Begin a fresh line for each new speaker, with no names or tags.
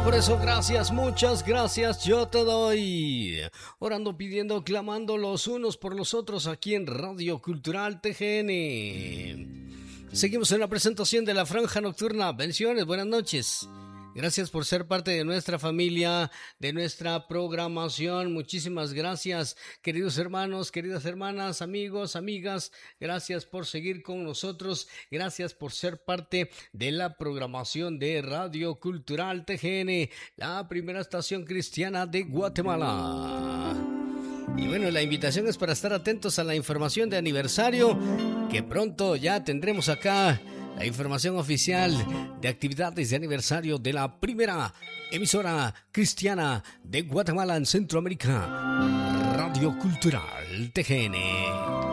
Por eso gracias, muchas gracias yo te doy. Orando, pidiendo, clamando los unos por los otros aquí en Radio Cultural TGN. Seguimos en la presentación de la Franja Nocturna. Bendiciones, buenas noches. Gracias por ser parte de nuestra familia, de nuestra programación. Muchísimas gracias, queridos hermanos, queridas hermanas, amigos, amigas. Gracias por seguir con nosotros. Gracias por ser parte de la programación de Radio Cultural TGN, la primera estación cristiana de Guatemala. Y bueno, la invitación es para estar atentos a la información de aniversario, que pronto ya tendremos acá. La información oficial de actividades de aniversario de la primera emisora cristiana de Guatemala en Centroamérica, Radio Cultural TGN.